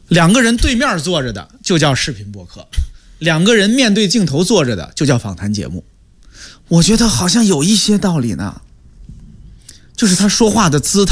两个人对面坐着的就叫视频播客，两个人面对镜头坐着的就叫访谈节目。我觉得好像有一些道理呢，就是他说话的姿态